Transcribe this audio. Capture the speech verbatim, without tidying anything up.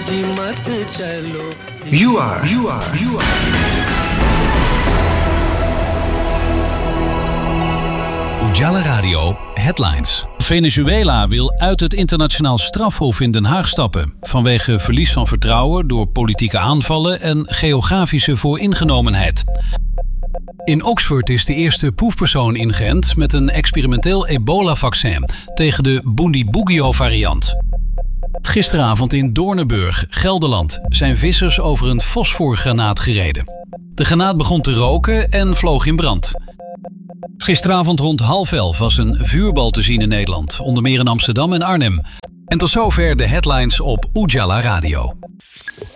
You are, you are, you are. Ujala Radio Headlines. Venezuela wil uit het internationaal strafhof in Den Haag stappen vanwege verlies van vertrouwen door politieke aanvallen en geografische vooringenomenheid. In Oxford is de eerste proefpersoon ingeënt met een experimenteel ebola-vaccin tegen de Bundibugyo-variant. Gisteravond in Doornenburg, Gelderland, zijn vissers over een fosforgranaat gereden. De granaat begon te roken en vloog in brand. Gisteravond rond half elf was een vuurbal te zien in Nederland, onder meer in Amsterdam en Arnhem. En tot zover de headlines op Ujala Radio.